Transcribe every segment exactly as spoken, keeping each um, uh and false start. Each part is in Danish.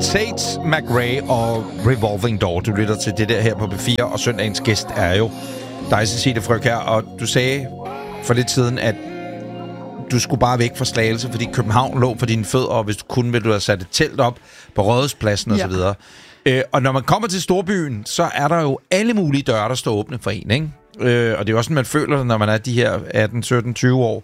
Tate McRae og Revolving Door. Du lytter til det der her på B fire, og søndagens gæst er jo dig, Cecilie Frøkjær. Og du sagde for lidt siden, at du skulle bare væk fra Slagelse, fordi København lå for dine fødder, og hvis du kunne, ville du have sat et telt op på Rådhuspladsen og ja. så videre. Øh, og når man kommer til storbyen, så er der jo alle mulige døre, der står åbne for en, ikke? Øh, og det er også sådan, man føler det, når man er de her atten, sytten, tyve år.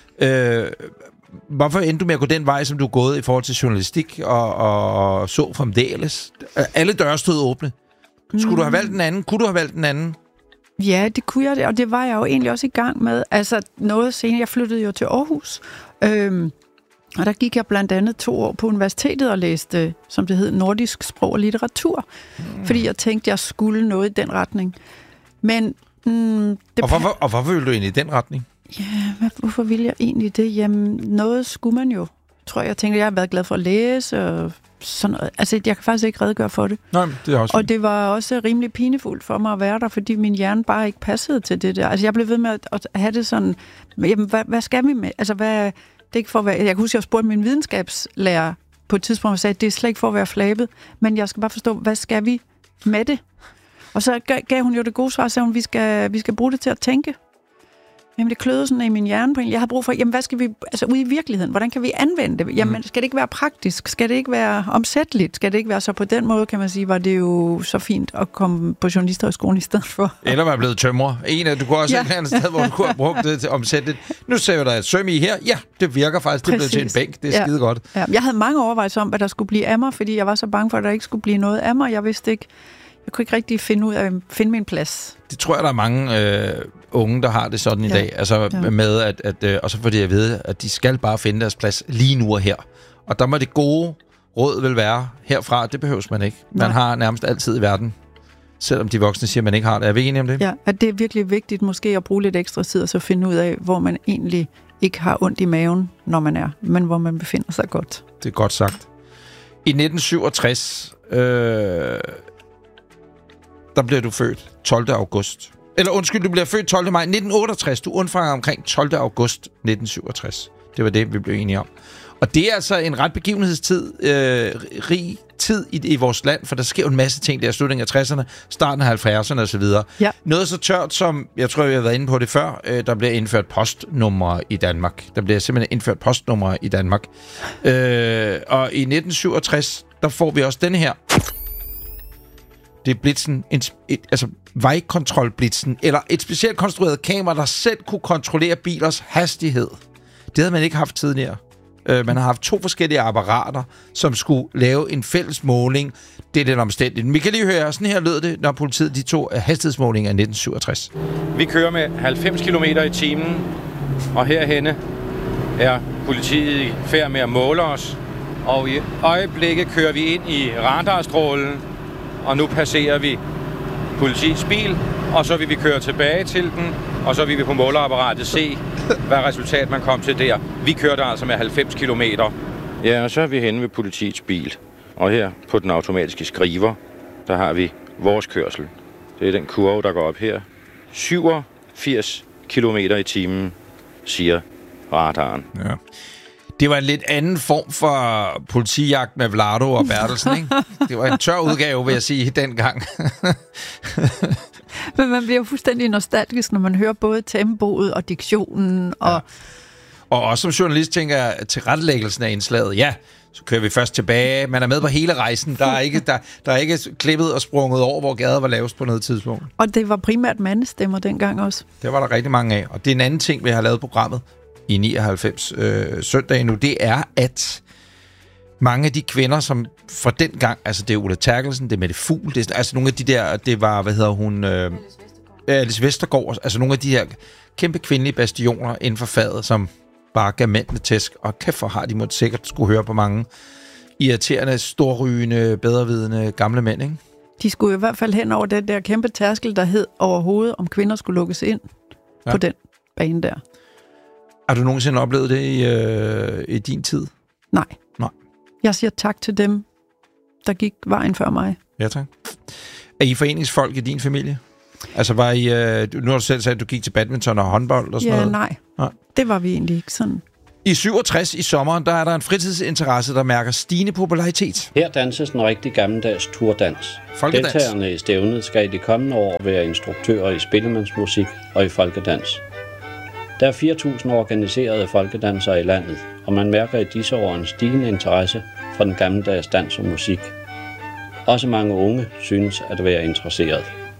Øh, hvorfor endte du med at gå den vej, som du er gået i forhold til journalistik og, og, og så fremdeles? Alle døre stod åbne. Skulle mm. du have valgt den anden? Kunne du have valgt den anden? Ja, det kunne jeg, og det var jeg jo egentlig også i gang med. Altså noget senere, jeg flyttede jo til Aarhus, øhm, og der gik jeg blandt andet to år på universitetet og læste, som det hed, nordisk sprog og litteratur, mm. fordi jeg tænkte, jeg skulle noget i den retning. Men mm, det og, hvorfor, og hvorfor ville du ind i den retning? Ja, hvad, hvorfor ville jeg egentlig det? Jamen, noget skulle man jo, tror jeg. Jeg tænkte, jeg har været glad for at læse og sådan noget. Altså, jeg kan faktisk ikke redegøre for det. Nej, det er også og det var også rimelig pinefuldt for mig at være der, fordi min hjerne bare ikke passede til det der. Altså, jeg blev ved med at, at have det sådan, jamen, hvad, hvad skal vi med? Altså, hvad, det er ikke for at være, jeg kan huske, at jeg spurgte min videnskabslærer på et tidspunkt, og sagde, at det er slet ikke for at være flabet, men jeg skal bare forstå, hvad skal vi med det? Og så gav hun jo det gode svar, sagde hun, vi skal, vi skal bruge det til at tænke. Jamen, det kløede sådan i min hjerne på en. Jeg har brug for, jamen, hvad skal vi, altså ude i virkeligheden, hvordan kan vi anvende det? Jamen, skal det ikke være praktisk? Skal det ikke være omsætteligt? Skal det ikke være så på den måde, kan man sige, var det jo så fint at komme på journalisterhøjskolen i stedet for? Eller var blevet tømrer. En af, du kunne også ja. et eller andet sted, hvor du kunne have brugt det til omsætteligt. Nu ser vi der et søm i her. Ja, det virker faktisk. Det er blevet til en bænk. Det er ja. skide godt. Ja. Jeg havde mange overvejelser om, hvad der skulle blive af mig, fordi jeg var så bange for, at der ikke skulle blive noget af mig. Jeg vidste ikke, jeg kunne ikke rigtig finde ud af at finde min plads. Det tror jeg, der er mange øh, unge, der har det sådan i ja. dag. Altså ja. med, at, at øh, og så får de at vide, at de skal bare finde deres plads lige nu og her. Og der må det gode råd vel være herfra. Det behøves man ikke. Man Nej. har nærmest altid i verden. Selvom de voksne siger, at man ikke har det. Er vi enige om det? Ja, at det er virkelig vigtigt måske at bruge lidt ekstra tid og så finde ud af, hvor man egentlig ikke har ondt i maven, når man er, men hvor man befinder sig godt. Det er godt sagt. I nitten syvogtres... Øh, der bliver du født tolvte august. Eller undskyld, du bliver født tolvte maj nitten otteogtres. Du undfanger omkring tolvte august nitten syvogtres. Det var det, vi blev enige om. Og det er altså en ret begivenhedstid, øh, rig tid i, i vores land, for der sker jo en masse ting der i slutningen af tresserne, starten af halvfjerdserne osv. Ja. Noget så tørt som, jeg tror, jeg har været inde på det før, øh, der bliver indført postnumre i Danmark. Der bliver simpelthen indført postnumre i Danmark. Øh, og i nitten syvogtres, der får vi også denne her. Det er blitzen, en, et, altså vejkontrolblitzen, eller et specielt konstrueret kamera, der selv kunne kontrollere bilers hastighed. Det havde man ikke haft tidligere. Uh, man har haft to forskellige apparater, som skulle lave en fælles måling. Det er den omstændigt. Vi kan lige høre, sådan her lød det, når politiet de tog hastighedsmålinger i nitten syvogtres. Vi kører med halvfems kilometer i timen, og herhenne er politiet i færd med at måle os. Og i øjeblikket kører vi ind i radarstrålen, og nu passerer vi politiets bil, og så vil vi køre tilbage til den, og så vil vi på målerapparatet se, hvad resultat man kom til der. Vi kørte altså med halvfems kilometer. Ja, og så er vi henne ved politiets bil. Og her på den automatiske skriver, der har vi vores kørsel. Det er den kurve, der går op her. syvogfirs kilometer i timen, siger radaren. Ja. Det var en lidt anden form for politijagt med Vlado og Bertelsen, ikke? Det var en tør udgave, vil jeg sige, dengang. Men man bliver jo fuldstændig nostalgisk, når man hører både tempoet og diktionen. Og, ja. og også som journalist tænker jeg, til rettelæggelsen af indslaget, ja, så kører vi først tilbage. Man er med på hele rejsen. Der er ikke, der, der er ikke klippet og sprunget over, hvor gader var lavest på noget tidspunkt. Og det var primært mandestemmer dengang også. Det var der rigtig mange af. Og det er en anden ting, vi har lavet programmet i nioghalvfems øh, søndag nu, det er, at mange af de kvinder, som fra den gang, altså det er Ulla Terkelsen, det er Mette Fugl, det er altså nogle af de der, det var, hvad hedder hun? Øh, Alice Vestergaard, altså nogle af de her kæmpe kvindelige bastioner inden for faget, som bare gav mændene tæsk, og kæft for har de måtte sikkert skulle høre på mange irriterende, storrygende, bedrevidende gamle mænd, ikke? De skulle i hvert fald hen over den der kæmpe tærskel, der hed overhovedet, om kvinder skulle lukkes ind ja. på den bane der. Har du nogensinde oplevet det i, øh, i din tid? Nej. Nej. Jeg siger tak til dem, der gik vejen før mig. Ja, tak. Er I foreningsfolk i din familie? Altså var I... Øh, nu har du selv sagt, at du gik til badminton og håndbold og sådan ja, noget. Nej. nej. Det var vi egentlig ikke sådan. I syvogtres i sommeren, der er der en fritidsinteresse, der mærker stigende popularitet. Her danses en rigtig gammeldags turdans. Folkedans. Deltagerne i stævnet skal i de kommende år være instruktører i spillemandsmusik og i folkedans. Der er fire tusind organiserede folkedansere i landet, og man mærker i disse år en stigende interesse for den gammeldags dans og musik. Også mange unge synes at være interesseret.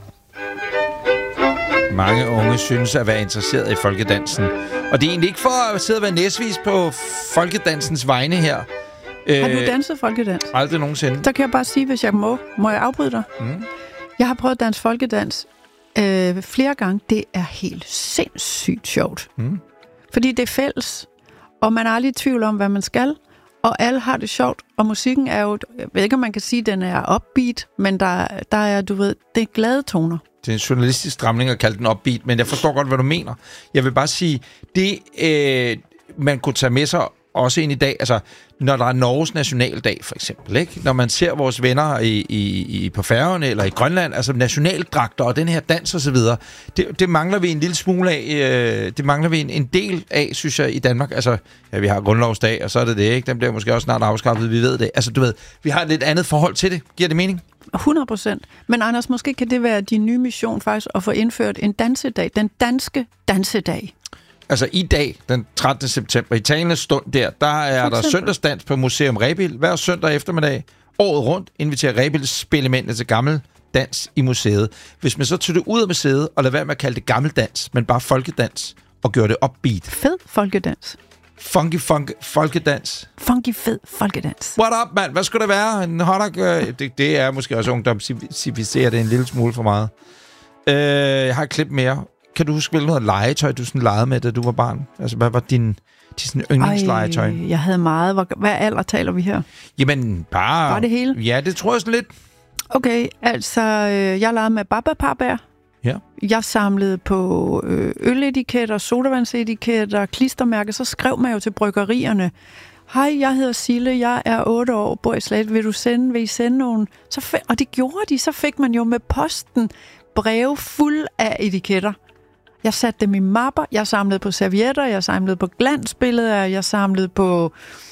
Mange unge synes at være interesseret i folkedansen. Og det er egentlig ikke for at sidde og være næsvis på folkedansens vegne her. Har du danset folkedans? Aldrig nogensinde. Der kan jeg bare sige, hvis jeg må. Må jeg afbryde dig? Mm. Jeg har prøvet at danse folkedans øh, flere gange. Det er helt sindssygt sjovt. Mm. Fordi det er fælles, og man er aldrig i tvivl om, hvad man skal. Og alle har det sjovt, og musikken er jo, jeg ved ikke, om man kan sige, at den er upbeat, men der, der er, du ved, det er glade toner. Det er en journalistisk stramning at kalde den upbeat, men jeg forstår godt, hvad du mener. Jeg vil bare sige, det øh, man kunne tage med sig også ind i dag, altså når der er Norges nationaldag for eksempel, ikke? Når man ser vores venner i, i, i på Færøerne eller i Grønland, altså nationaldragter og den her dans og så videre, det, det mangler vi en lille smule af, øh, det mangler vi en, en del af, synes jeg, i Danmark. Altså, ja, vi har grundlovsdag, og så er det det, ikke? Den bliver måske også snart afskaffet, vi ved det. Altså, du ved, vi har et lidt andet forhold til det. Giver det mening? hundrede procent. Men Anders, måske kan det være din nye mission faktisk at få indført en dansedag, den danske dansedag. Altså i dag, den trettende september, i talende stund der, der er der søndagsdans på Museum Rebild. Hver søndag eftermiddag, året rundt, inviterer Rebild spillemændene til gammel dans i museet. Hvis man så tog det ud af museet og lader være med at kalde det gammeldans, men bare folkedans, og gøre det upbeat. Fed folkedans. Funky funk folkedans. Funky fed folkedans. What up, mand? Hvad skulle det være? En hotdog? Øh, det, det er måske også ungdom, civilisere det en lille smule for meget. Øh, jeg har et klip mere. Kan du huske, hvilket noget legetøj, du sådan legede med, da du var barn? Altså, hvad var din, din yndlingslegetøj? Ej, jeg havde meget. Hvad, hvad alder taler vi her? Jamen, bare... Var det hele? Ja, det tror jeg sådan lidt. Okay, altså, øh, jeg legede med Baba-Parbær. Ja. Jeg samlede på øh, øletiketter, sodavandsetiketter, klistermærker. Så skrev man jo til bryggerierne. Hej, jeg hedder Sille, jeg er otte år, bor i Slagelse. Vil du sende, vil I sende nogen? Så f- og det gjorde de. Så fik man jo med posten breve fuld af etiketter. Jeg satte dem i mapper, jeg samlede på servietter, jeg samlede på glansbilleder, jeg samlede på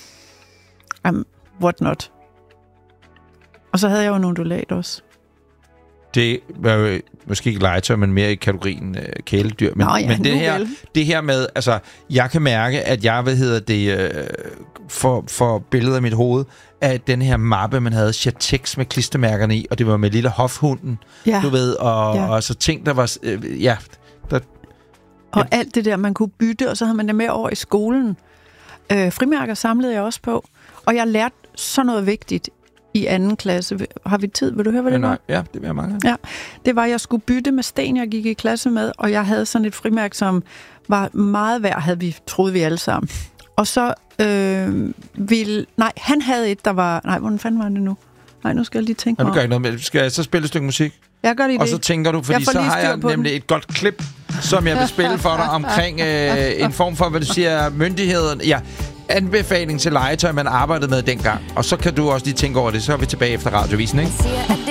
um, what not. Og så havde jeg jo en undulat også. Det var jo måske ikke legetøj, men mere i kategorien øh, kæledyr. Men, Nå, ja, men det, her, vel. det her med, altså, jeg kan mærke, at jeg, hvad hedder det, øh, for, for billedet af mit hoved, at den her mappe, man havde Chatex med klistermærkerne i, og det var med lille hofhunden, Ja. du ved, og, Ja. og så ting, der var, øh, ja... Der, Og ja. alt det der, man kunne bytte, og så havde man det med over i skolen. Øh, frimærker samlede jeg også på. Og jeg lærte sådan noget vigtigt i anden klasse. Har vi tid? Vil du høre, hvad det ja, var? Ja, det vil jeg mange. Ja, det var, at jeg skulle bytte med sten, jeg gik i klasse med, og jeg havde sådan et frimærke, som var meget værd, havde vi, troede vi alle sammen. Og så øh, ville... Nej, han havde et, der var... Nej, hvordan fanden var det nu? Nej, nu skal jeg lige tænke Ja, mig du gør ikke noget med. Skal jeg så spille et stykke musik? Jeg gør det. Og så tænker du, fordi så har jeg nemlig den. et godt klip, som jeg vil spille for dig omkring øh, en form for, hvad du siger, myndigheden. Ja, anbefaling til legetøj, man arbejdede med dengang. Og så kan du også lige tænke over det. Så er vi tilbage efter radiovisen, ikke?